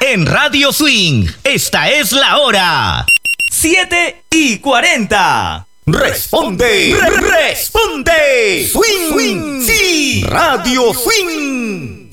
en Radio Swing. Esta es la hora. 7:40. Responde, responde. Swing, swing, sí. Radio Swing.